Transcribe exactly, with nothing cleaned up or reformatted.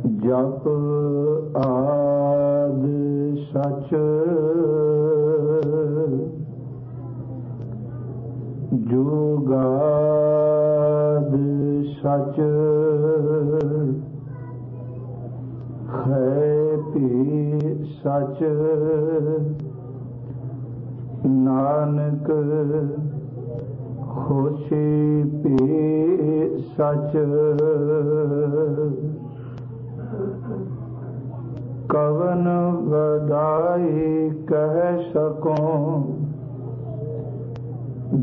ਜਪ ਆਦ ਸਚ ਜੁਗਾਦ ਸਚ ਹੈ ਭੀ ਸਚ ਨਾਨਕ ਹੋਸੀ ਭੀ ਸਚ।